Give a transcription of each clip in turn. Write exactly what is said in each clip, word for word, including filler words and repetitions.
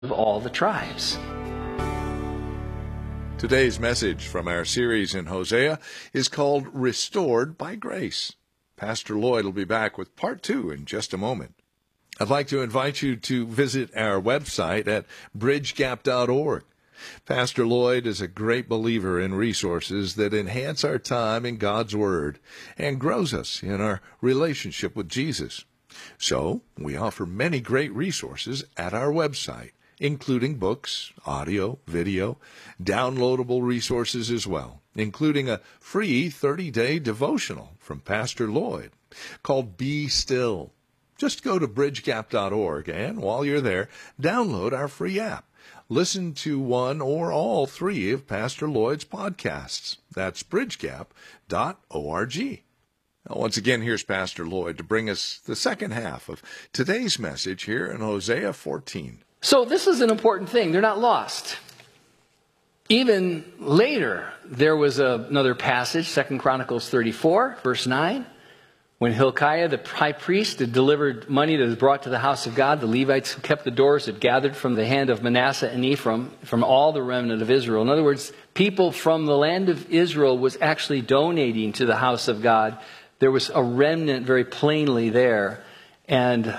of all the tribes. Today's message from our series in Hosea is called Restored by Grace. Pastor Lloyd will be back with part two in just a moment. I'd like to invite you to visit our website at bridge gap dot org. Pastor Lloyd is a great believer in resources that enhance our time in God's Word and grows us in our relationship with Jesus. So, we offer many great resources at our website, including books, audio, video, downloadable resources as well, including a free thirty-day devotional from Pastor Lloyd called Be Still. Just go to bridge gap dot org and, while you're there, download our free app. Listen to one or all three of Pastor Lloyd's podcasts. That's bridge gap dot org. Now, once again, here's Pastor Lloyd to bring us the second half of today's message here in Hosea fourteen. So this is an important thing. They're not lost. Even later, there was a, another passage, Second Chronicles thirty-four, verse nine. When Hilkiah, the high priest, had delivered money that was brought to the house of God, the Levites who kept the doors had gathered from the hand of Manasseh and Ephraim, from all the remnant of Israel. In other words, people from the land of Israel was actually donating to the house of God. There was a remnant very plainly there. And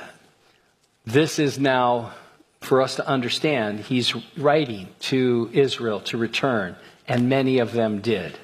this is now, for us to understand, he's writing to Israel to return. And many of them did.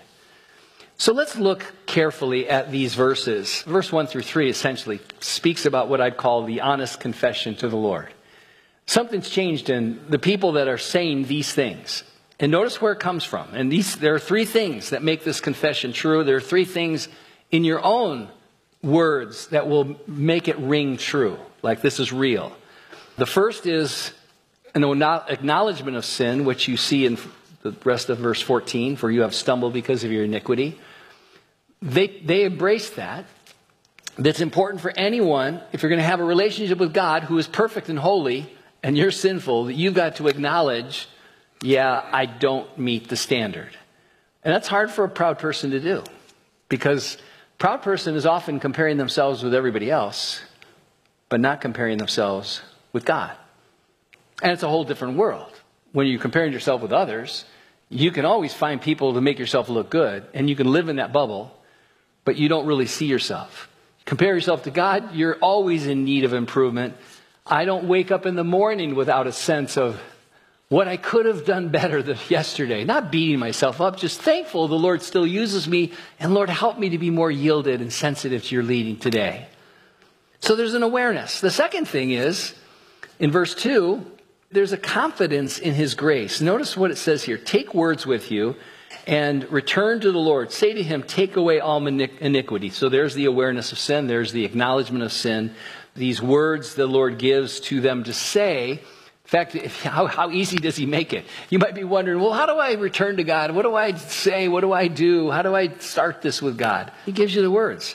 So let's look carefully at these verses. Verse one through three essentially speaks about what I'd call the honest confession to the Lord. Something's changed in the people that are saying these things. And notice where it comes from. And these, there are three things that make this confession true. There are three things in your own words that will make it ring true, like this is real. The first is an acknowledgement of sin, which you see in the rest of verse fourteen, for you have stumbled because of your iniquity. They, they embrace that. That's important for anyone, if you're going to have a relationship with God who is perfect and holy, and you're sinful, that you've got to acknowledge, yeah, I don't meet the standard. And that's hard for a proud person to do, because a proud person is often comparing themselves with everybody else, but not comparing themselves with God. And it's a whole different world. When you're comparing yourself with others, you can always find people to make yourself look good, and you can live in that bubble, but you don't really see yourself. Compare yourself to God, you're always in need of improvement. I don't wake up in the morning without a sense of what I could have done better than yesterday. Not beating myself up, just thankful the Lord still uses me, and Lord, help me to be more yielded and sensitive to your leading today. So there's an awareness. The second thing is, in verse two, there's a confidence in his grace. Notice what it says here. Take words with you and return to the Lord. Say to him, take away all iniquity. So there's the awareness of sin. There's the acknowledgement of sin. These words the Lord gives to them to say. In fact, if, how, how easy does he make it? You might be wondering, well, how do I return to God? What do I say? What do I do? How do I start this with God? He gives you the words.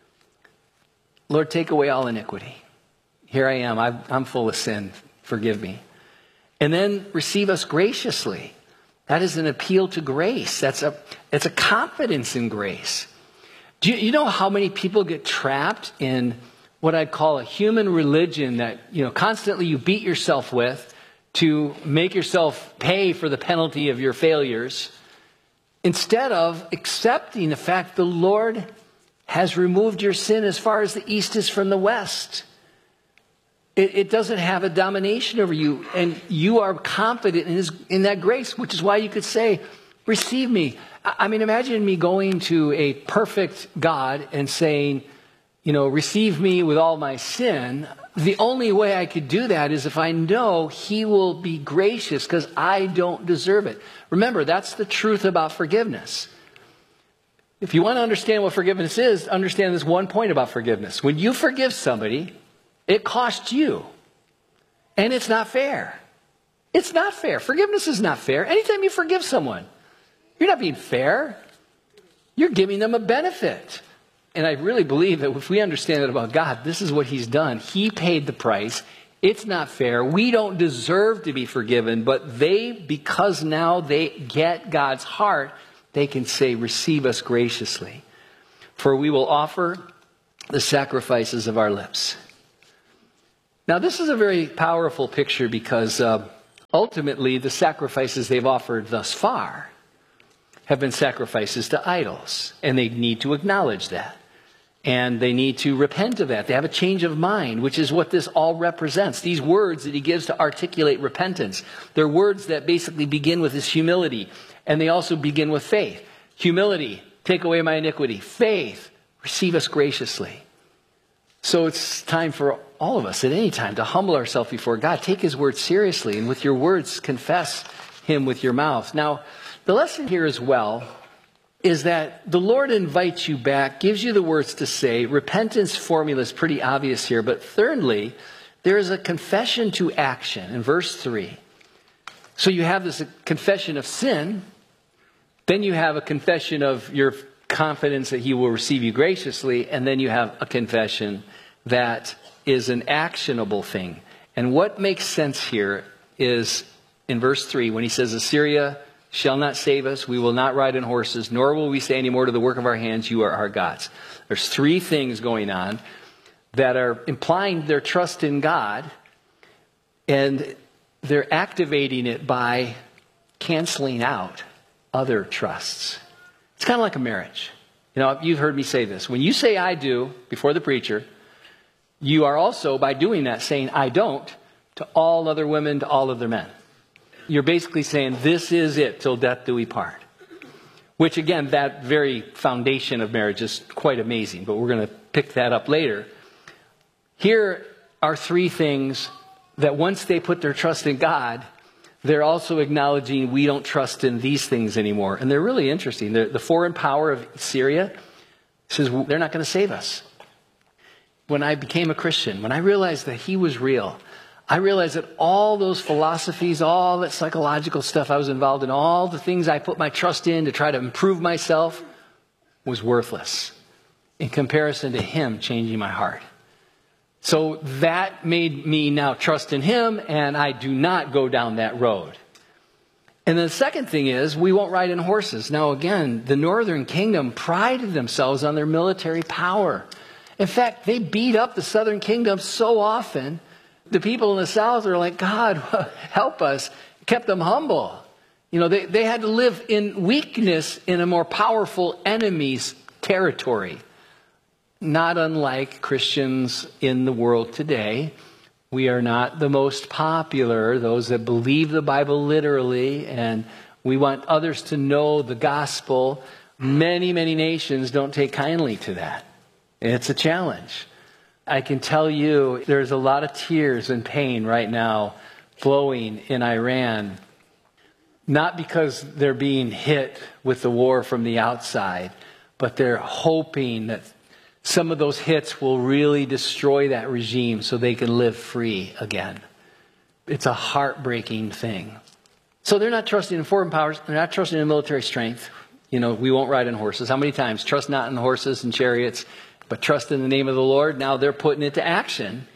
Lord, take away all iniquity. Here I am. I've, I'm full of sin. Forgive me. And then receive us graciously. That is an appeal to grace. That's a, it's a confidence in grace. Do you, you know how many people get trapped in what I'd call a human religion that, you know, constantly you beat yourself with to make yourself pay for the penalty of your failures, instead of accepting the fact the Lord has removed your sin as far as the east is from the west. It, it doesn't have a domination over you, and you are confident in, his, in that grace, which is why you could say, receive me. I, I mean, imagine me going to a perfect God and saying, you know, receive me with all my sin. The only way I could do that is if I know he will be gracious because I don't deserve it. Remember, that's the truth about forgiveness. If you want to understand what forgiveness is, understand this one point about forgiveness. When you forgive somebody, it costs you. And it's not fair. It's not fair. Forgiveness is not fair. Anytime you forgive someone, you're not being fair. You're giving them a benefit. And I really believe that if we understand it about God, this is what he's done. He paid the price. It's not fair. We don't deserve to be forgiven, but they, because now they get God's heart, they can say, receive us graciously. For we will offer the sacrifices of our lips. Now, this is a very powerful picture because uh, ultimately the sacrifices they've offered thus far have been sacrifices to idols, and they need to acknowledge that. And they need to repent of that. They have a change of mind, which is what this all represents. These words that he gives to articulate repentance, they're words that basically begin with this humility, and they also begin with faith. Humility, take away my iniquity. Faith, receive us graciously. So it's time for all of us at any time to humble ourselves before God. Take his word seriously, and with your words, confess him with your mouth. Now, the lesson here as well is that the Lord invites you back, gives you the words to say. Repentance formula is pretty obvious here. But thirdly, there is a confession to action in verse three. So you have this confession of sin. Then you have a confession of your confidence that he will receive you graciously. And then you have a confession that is an actionable thing. And what makes sense here is in verse three, when he says, Assyria shall not save us, we will not ride on horses, nor will we say any more to the work of our hands, you are our gods. There's three things going on that are implying their trust in God, and they're activating it by canceling out other trusts. It's kind of like a marriage. You know, you've heard me say this. When you say I do before the preacher, you are also, by doing that, saying I don't to all other women, to all other men. You're basically saying, this is it, till death do we part. Which, again, that very foundation of marriage is quite amazing, but we're going to pick that up later. Here are three things that once they put their trust in God, they're also acknowledging we don't trust in these things anymore. And they're really interesting. They're, the foreign power of Syria says they're not going to save us. When I became a Christian, when I realized that he was real, I realized that all those philosophies, all that psychological stuff I was involved in, all the things I put my trust in to try to improve myself was worthless in comparison to him changing my heart. So that made me now trust in him, and I do not go down that road. And then the second thing is, we won't ride in horses. Now again, the northern kingdom prided themselves on their military power. In fact, they beat up the southern kingdom so often, the people in the south are like, God, help us. It kept them humble. You know, they, they had to live in weakness in a more powerful enemy's territory. Not unlike Christians in the world today. We are not the most popular, those that believe the Bible literally, and we want others to know the gospel. Many, many nations don't take kindly to that. It's a challenge. I can tell you there's a lot of tears and pain right now flowing in Iran. Not because they're being hit with the war from the outside, but they're hoping that some of those hits will really destroy that regime so they can live free again. It's a heartbreaking thing. So they're not trusting in foreign powers. They're not trusting in military strength. You know, we won't ride on horses. How many times? Trust not in horses and chariots, but trust in the name of the Lord. Now they're putting it to action.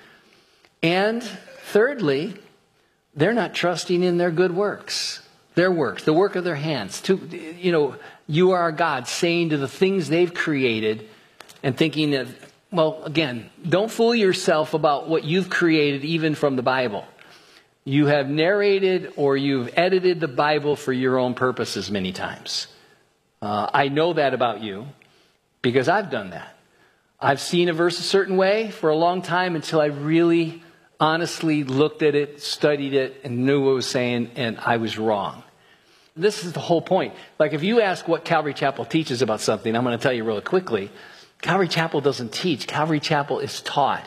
And thirdly, they're not trusting in their good works. Their works, the work of their hands. To, you know, you are God, saying to the things they've created and thinking that, well, again, don't fool yourself about what you've created even from the Bible. You have narrated or you've edited the Bible for your own purposes many times. Uh, I know that about you because I've done that. I've seen a verse a certain way for a long time until I really honestly looked at it, studied it, and knew what it was saying, and I was wrong. This is the whole point. Like if you ask what Calvary Chapel teaches about something, I'm going to tell you really quickly. Calvary Chapel doesn't teach. Calvary Chapel is taught.